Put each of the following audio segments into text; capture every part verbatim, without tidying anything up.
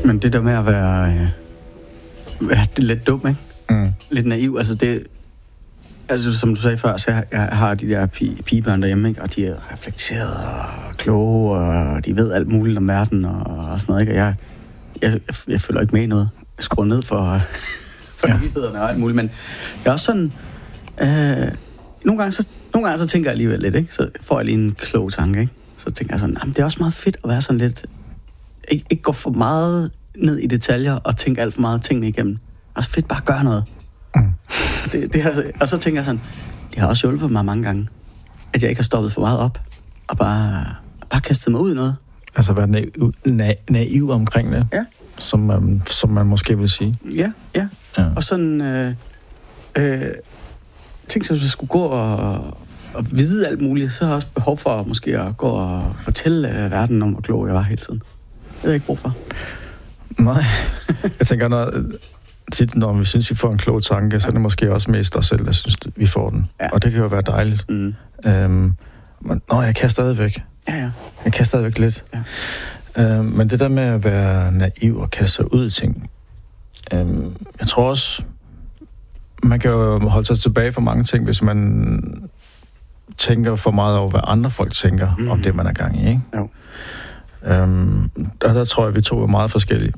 Men det der med at være, øh, være lidt dum, ikke? Mm. Lidt naiv, altså det... Altså, som du sagde før, så jeg, jeg har de der pi- pigebørn derhjemme, ikke? Og de er reflekteret og kloge, og de ved alt muligt om verden og, og sådan noget, ikke? Og jeg, jeg, jeg, jeg følger ikke med i noget. Jeg skruer ned for, for ja. nyhederne og alt muligt, men jeg er også sådan... Øh, nogle, gange, så, nogle gange så tænker jeg alligevel lidt, ikke? Så får jeg lige en klog tanke, ikke? Så tænker jeg sådan, jamen, det er også meget fedt at være sådan lidt... Ikke, ikke gå for meget ned i detaljer og tænke alt for meget tingene igennem. Det er også fedt bare at gøre noget. Mm. Det, det har, og så tænker jeg sådan, det har også hjulpet mig mange gange, at jeg ikke har stoppet for meget op, og bare, bare kastet mig ud i noget. Altså være naiv, na- naiv omkring det, ja. som, man, som man måske vil sige. Ja, ja. ja. Og sådan, øh, øh, tænk sig, hvis jeg skulle gå og, og vide alt muligt, så har jeg også behov for måske at gå og fortælle øh, verden om, hvor klog jeg var hele tiden. Det har jeg ikke brug for. Nej, jeg tænker, når... tit, når vi synes, vi får en klog tanke, så er det måske også mest os selv, der synes, vi får den. Ja. Og det kan jo være dejligt. Mm. Øhm, men, nå, jeg kan stadigvæk. Ja, ja. Jeg kan stadigvæk lidt. Ja. Øhm, men det der med at være naiv og kaste sig ud i ting, øhm, jeg tror også, man kan jo holde sig tilbage for mange ting, hvis man tænker for meget over, hvad andre folk tænker mm. om det, man er gang i, ikke? Jo. Øhm, og der tror jeg, vi to er meget forskellige.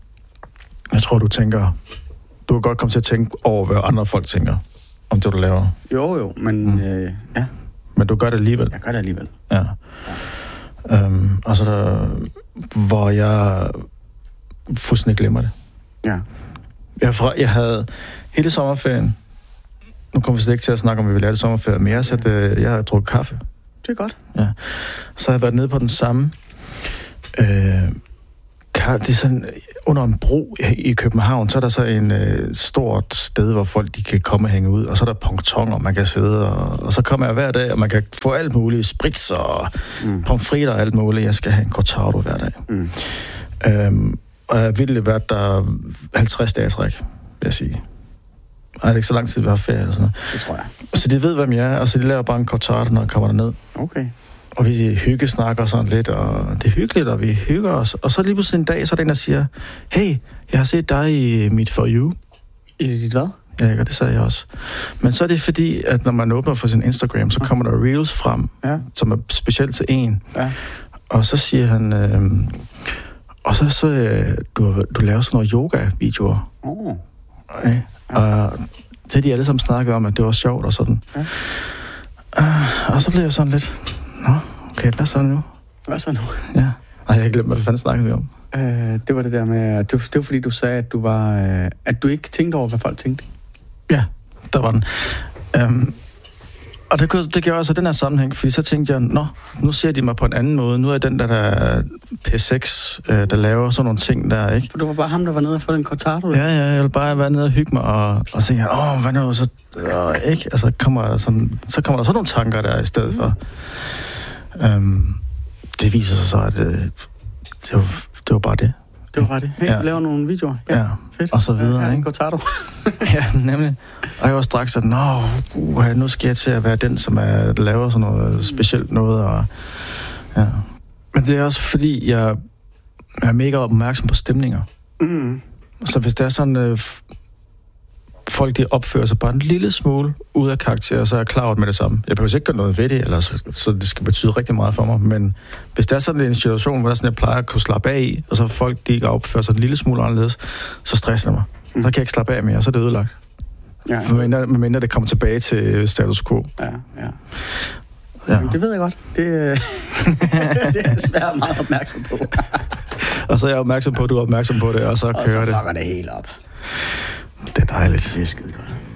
Jeg tror, du tænker... Du kan godt komme til at tænke over, hvad andre folk tænker om det, du laver. Jo, jo, men... Mm. Øh, ja. Men du gør det alligevel. Jeg gør det alligevel. Ja. ja. Øhm, og så der... Hvor jeg fuldstændig glemmer det. Ja. Jeg, fra, jeg havde hele sommerferien... Nu kommer vi slet ikke til at snakke om, vi vil lave det sommerferie, men jeg har, sat, øh, jeg har drukket kaffe. Det er godt. Ja. Så har jeg været nede på den samme... Øh, det er sådan, under en bro i København, så er der så en øh, stort sted, hvor folk de kan komme og hænge ud, og så er der pontoner, man kan sidde, og, og så kommer jeg hver dag, og man kan få alt muligt, sprits og mm. pomfritter og alt muligt. Jeg skal have en cortado hver dag. Mm. Øhm, og jeg har virkelig været der halvtreds dage træk, vil jeg sige. Ej, det er ikke så lang tid, vi har ferie eller sådan noget. Det tror jeg. Så de ved, hvem jeg er, og så de laver bare en cortado, når jeg kommer derned. Okay. Og vi hyggesnakker sådan lidt, og det er hyggeligt, og vi hygger os. Og så lige pludselig en dag, så er der en, der siger, hey, jeg har set dig i mit For You. I dit hvad? Ja, det sagde jeg også. Men så er det fordi, at når man åbner for sin Instagram, så kommer der reels frem, ja. Som er specielt til en. Ja. Og så siger han, øh, og så så øh, du, du laver sådan nogle yoga-videoer. Oh. Okay. Ja. Og det de alle sammen snakket om, at det var sjovt og sådan. Ja. Uh, og så blev jeg sådan lidt... Nå, okay, hvad så nu? Hvad så nu? Ja. Ej, jeg glemte, hvad fanden snakkede vi om? Øh, det var det der med... Det, det var fordi, du sagde, at du var... Øh, at du ikke tænkte over, hvad folk tænkte. Ja, der var den. Um, og det, det gjorde også den her sammenhæng, fordi så tænkte jeg, nå, nu ser de mig på en anden måde. Nu er den der, der P seks, øh, der laver sådan nogle ting der, ikke? For du var bare ham, der var nede og få den cortado? Ja, ja, jeg ville bare være nede og hygge mig, og, og tænke, åh, hvad nu, så... Øh, ikke? Altså, kommer der sådan, så kommer der sådan nogle tanker der i stedet for. Um, det viser sig så, at øh, det, var, det var bare det. Det var bare det. Hey, ja. Du laver nogle videoer. Ja, ja. Fedt. Og så videre, ja, ikke? En cortado. Ja, nemlig. Og jeg var straks sådan, nå, uh, nu skal jeg til at være den, som er, laver sådan noget specielt noget. Og, ja. Men det er også fordi, jeg, jeg er mega opmærksom på stemninger. Mm. Så hvis det er sådan... Øh, folk, de opfører sig bare en lille smule ud af karakter, så er jeg klar over med det samme. Jeg behøver ikke gøre noget ved det, eller så, så det skal betyde rigtig meget for mig, men hvis der er sådan en situation, hvor der sådan, jeg plejer at kunne slappe af i, og så folk, de ikke opfører sig en lille smule anderledes, så stresser det mig. Mm. Så kan jeg ikke slappe af mere, så er det ødelagt. Ja, ja. Medmindre, medmindre det kommer tilbage til status quo. Ja, ja. Ja. Det ved jeg godt. Det, det er svært meget opmærksom på. Og så er jeg opmærksom på, at du er opmærksom på det, og så og kører det. Og så fucker det helt op. Det er dejligt. Det er skide godt.